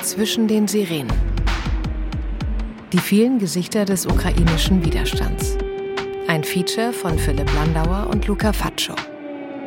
Zwischen den Sirenen. Die vielen Gesichter des ukrainischen Widerstands. Ein Feature von Philipp Landauer und Luca Faccio.